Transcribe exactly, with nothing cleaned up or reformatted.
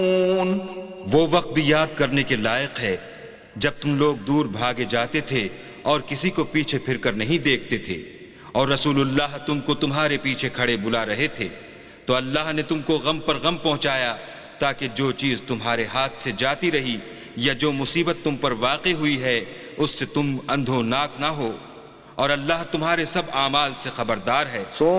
वो वक्त भी याद करने के लायक है जब तुम लोग दूर भागे जाते थे और किसी को पीछे फिरकर नहीं देखते थे और रसूलुल्लाह तुमको तुम्हारे पीछे खड़े बुला रहे थे, तो अल्लाह ने तुमको गम पर गम पहुंचाया ताकि जो चीज तुम्हारे हाथ से जाती रही या जो मुसीबत तुम पर वाक़ई हुई है उससे तुम अंधो नाक ना हो, और अल्लाह तुम्हारे सब आमाल से खबरदार है।